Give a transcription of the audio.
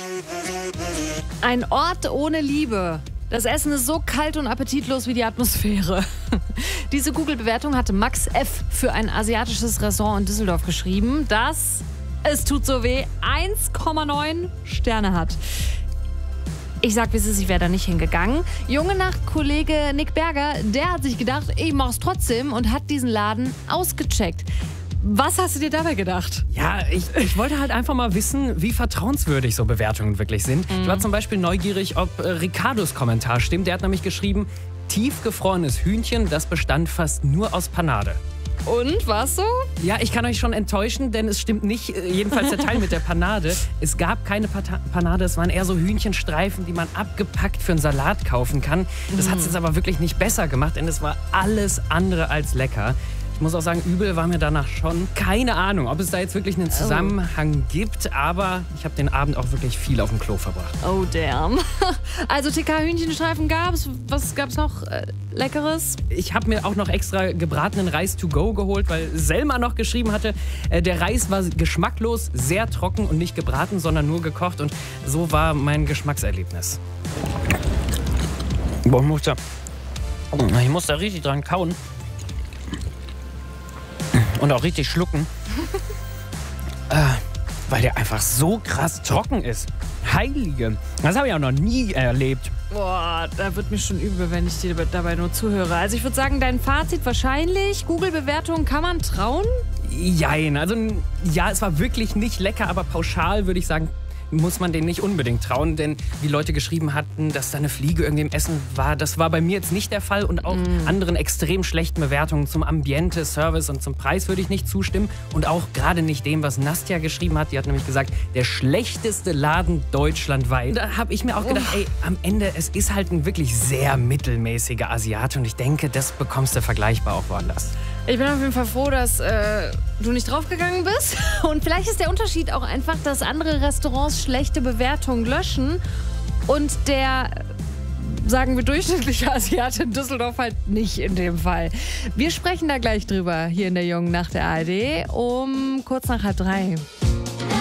Ein Ort ohne Liebe. Das Essen ist so kalt und appetitlos wie die Atmosphäre. Diese Google-Bewertung hatte Max F. für ein asiatisches Restaurant in Düsseldorf geschrieben, das, es tut so weh, 1,9 Sterne hat. Ich sag, wie es ist, ich wäre da nicht hingegangen. Junge Nacht-Kollege Nick Berger, der hat sich gedacht, ich mach's trotzdem und hat diesen Laden ausgecheckt. Was hast du dir dabei gedacht? Ja, ich wollte halt einfach mal wissen, wie vertrauenswürdig so Bewertungen wirklich sind. Ich war zum Beispiel neugierig, ob Ricardos Kommentar stimmt. Der hat nämlich geschrieben, tiefgefrorenes Hühnchen, das bestand fast nur aus Panade. Und, war's so? Ja, ich kann euch schon enttäuschen, denn es stimmt nicht, jedenfalls der Teil mit der Panade. Es gab keine Panade, es waren eher so Hühnchenstreifen, die man abgepackt für einen Salat kaufen kann. Das hat es jetzt aber wirklich nicht besser gemacht, denn es war alles andere als lecker. Ich muss auch sagen, übel war mir danach schon. Keine Ahnung, ob es da jetzt wirklich einen Zusammenhang gibt, aber ich habe den Abend auch wirklich viel auf dem Klo verbracht. Oh, damn. Also TK-Hühnchenstreifen gab's. Was gab's noch Leckeres? Ich habe mir auch noch extra gebratenen Reis to go geholt, weil Selma noch geschrieben hatte, der Reis war geschmacklos, sehr trocken und nicht gebraten, sondern nur gekocht. Und so war mein Geschmackserlebnis. Boah, ich muss da richtig dran kauen. Und auch richtig schlucken. Weil der einfach so krass trocken ist. Heilige. Das habe ich auch noch nie erlebt. Boah, da wird mir schon übel, wenn ich dir dabei nur zuhöre. Also ich würde sagen, dein Fazit wahrscheinlich. Google-Bewertungen, kann man trauen? Jein. Also ja, es war wirklich nicht lecker, aber pauschal würde ich sagen, muss man denen nicht unbedingt trauen, denn wie Leute geschrieben hatten, dass da eine Fliege irgendwie im Essen war, das war bei mir jetzt nicht der Fall und auch anderen extrem schlechten Bewertungen zum Ambiente, Service und zum Preis würde ich nicht zustimmen und auch gerade nicht dem, was Nastja geschrieben hat. Die hat nämlich gesagt, der schlechteste Laden deutschlandweit. Da habe ich mir auch gedacht, ey, am Ende, es ist halt ein wirklich sehr mittelmäßiger Asiate und ich denke, das bekommst du vergleichbar auch woanders. Ich bin auf jeden Fall froh, dass du nicht draufgegangen bist. Und vielleicht ist der Unterschied auch einfach, dass andere Restaurants schlechte Bewertungen löschen und der, sagen wir, durchschnittliche Asiate in Düsseldorf halt nicht in dem Fall. Wir sprechen da gleich drüber hier in der Jungen Nacht der ARD um kurz nach 2:30.